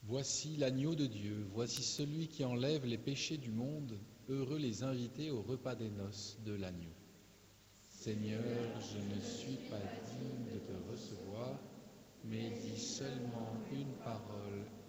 Voici l'agneau de Dieu, voici celui qui enlève les péchés du monde. Heureux les invités au repas des noces de l'agneau. Seigneur, je ne suis pas digne de